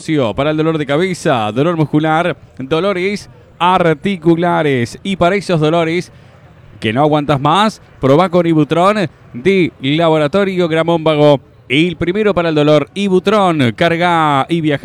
negocio para el dolor de cabeza, dolor muscular, dolores articulares. Y para esos dolores que no aguantas más, probá con Ibutron de Laboratorio Gramón Vago. El primero para el dolor, Ibutron. Carga y viaja